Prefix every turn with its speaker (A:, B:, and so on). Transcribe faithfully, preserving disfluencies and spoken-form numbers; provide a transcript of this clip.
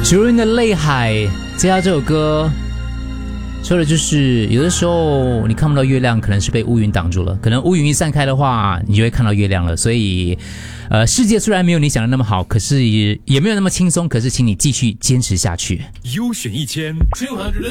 A: 主人的泪海，接下来这首歌说的就是有的时候你看不到月亮，可能是被乌云挡住了，可能乌云一散开的话，你就会看到月亮了。所以呃，世界虽然没有你想的那么好，可是也也没有那么轻松，可是请你继续坚持下去。
B: 优选一千